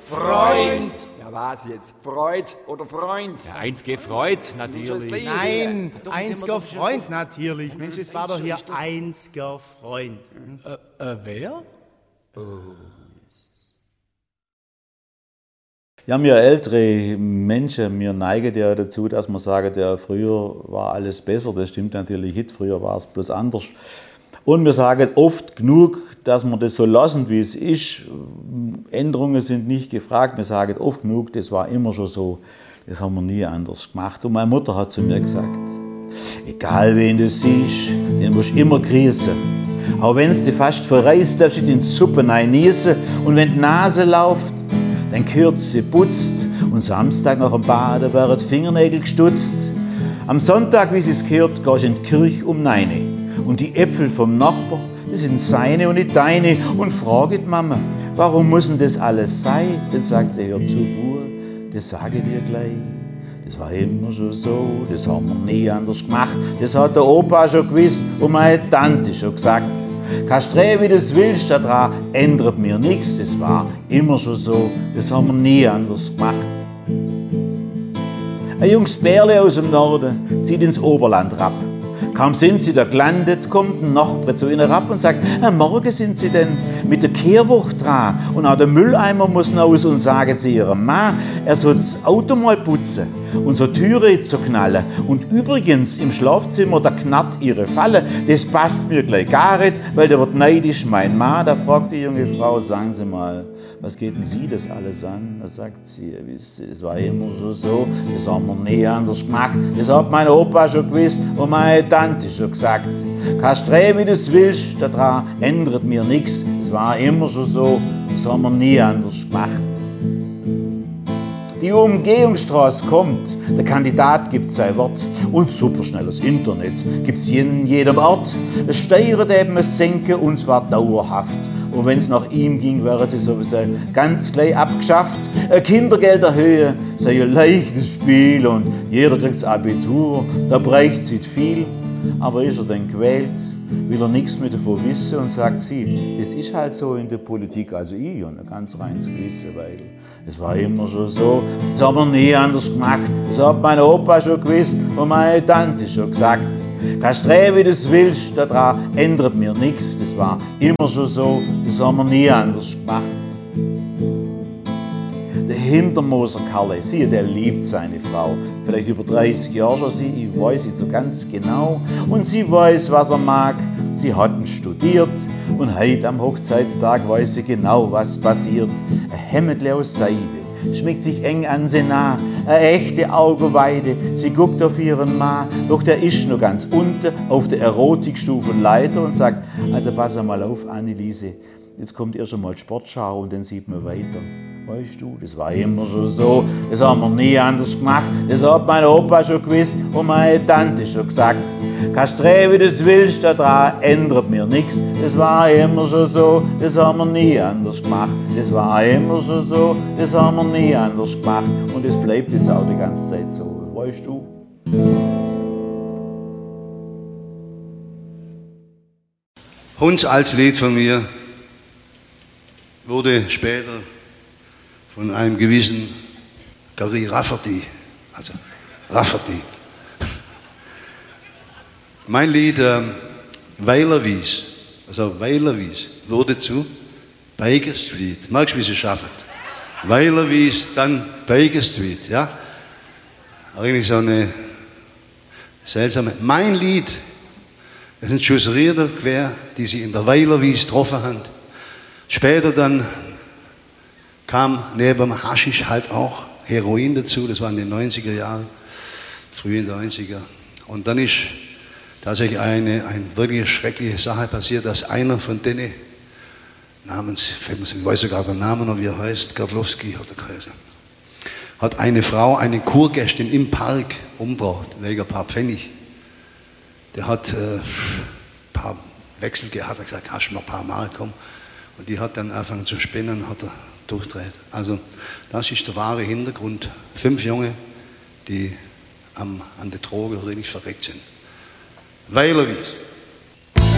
Freund. Ja, was jetzt? Freud oder Freund? Ja, einzige Freud, natürlich. Nein, einziger Freund, natürlich. Mensch, es war doch hier einziger Freund. Wer? Ja, wir ältere Menschen, wir neigen ja dazu, dass man sagt, ja, früher war alles besser. Das stimmt natürlich nicht, früher war es bloß anders. Und wir sagen oft genug, dass wir das so lassen, wie es ist. Änderungen sind nicht gefragt. Wir sagen oft genug, das war immer schon so. Das haben wir nie anders gemacht. Und meine Mutter hat zu mir gesagt, egal wen du siehst, den musst du immer grüßen. Auch wenn es dich fast verreißt, darfst du in die Suppe niesen. Und wenn die Nase läuft, dann gehört sie putzt. Und Samstag nach dem Baden werden die Fingernägel gestutzt. Am Sonntag, wie es gehört, gehst du in die Kirche um 9. Und die Äpfel vom Nachbar, das sind seine und nicht deine. Und frage die Mama, warum muss denn das alles sein? Dann sagt sie, hör zu, Bub, das sage ich dir gleich. Das war immer schon so, das haben wir nie anders gemacht. Das hat der Opa schon gewusst und meine Tante schon gesagt. Kannst drehen, wie du willst, daran ändert mir nichts. Das war immer schon so, das haben wir nie anders gemacht. Ein junges Bärle aus dem Norden zieht ins Oberland rab. Kaum sind sie da gelandet, kommt ein Nachbar zu ihnen ab und sagt, morgen sind sie denn mit der Kehrwoche dran und auch der Mülleimer muss raus und sagen sie ihrem Mann, er soll das Auto mal putzen und so Türe zu knallen. Und übrigens, im Schlafzimmer, da knarrt ihre Falle, das passt mir gleich gar nicht, weil der wird neidisch, mein Mann. Da fragt die junge Frau, sagen Sie mal, was geht denn Sie das alles an? Da sagt sie, wisst ihr, das war immer schon so, das haben wir nie anders gemacht. Das hat mein Opa schon gewusst und meine Tante schon gesagt. Kannst drehen, wie du willst, daran ändert mir nichts. Das war immer schon so, das haben wir nie anders gemacht. Die Umgehungsstraße kommt, der Kandidat gibt sein Wort und superschnelles Internet gibt's in jedem Ort. Es steuert eben, es senken und zwar dauerhaft. Und wenn es nach ihm ging, wäre sie sowieso ganz gleich abgeschafft. Kindergeld erhöhen sei ein leichtes Spiel und jeder kriegt das Abitur, da bräuchte sie viel. Aber ist er dann gewählt, will er nichts mehr davon wissen und sagt sie, das ist halt so in der Politik, also ich und ein ganz reines Gewissen, weil es war immer schon so, das haben wir nie anders gemacht. Das hat mein Opa schon gewusst und meine Tante schon gesagt. Kannst drehen, wie du willst, daran ändert mir nichts. Das war immer schon so, das haben wir nie anders gemacht. Der Hintermoser Kalle, sie, der liebt seine Frau. Vielleicht über 30 Jahre schon, ich weiß nicht so ganz genau. Und sie weiß, was er mag. Sie hat ihn studiert und heute am Hochzeitstag weiß sie genau, was passiert. Ein Hemdle aus Seide, schmiegt sich eng an sie nah, eine echte Augenweide, sie guckt auf ihren Mann, doch der ist noch ganz unten auf der Erotikstufenleiter und sagt, also pass mal auf, Anneliese, jetzt kommt erst einmal die Sportschau und dann sieht man weiter. Weißt du, das war immer schon so, das haben wir nie anders gemacht, das hat mein Opa schon gewusst und meine Tante schon gesagt. Kannst drehen, wie du willst, daran ändert mir nichts. Das war immer schon so, das haben wir nie anders gemacht. Das war immer schon so, das haben wir nie anders gemacht. Und es bleibt jetzt auch die ganze Zeit so, weißt du? Hunds als Lied von mir wurde später von einem gewissen Gary Rafferty, mein Lied Weilerwies, wurde zu Baker Street. Magst du, wie sie schaffen? Weilerwies, dann Baker Street, ja? Eigentlich so eine seltsame. Mein Lied, das sind Schusserierte quer, die sie in der Weilerwies getroffen haben. Später dann kam neben dem Haschisch halt auch Heroin dazu, das war in den 90er Jahren, frühen 90er. Und dann ist tatsächlich eine wirklich schreckliche Sache passiert, dass einer von denen, ich weiß sogar den Namen noch, wie er heißt, Gardlowski hat er geheißen, hat eine Frau, eine Kurgästin im Park umgebracht, wegen ein paar Pfennig. Der hat ein paar Wechsel gehabt, hat gesagt, kannst du mal ein paar Mark kommen. Und die hat dann angefangen zu spinnen und hat er durchdreht. Also das ist der wahre Hintergrund. 5 Junge, die an der Droge richtig verreckt sind. Weilerwies.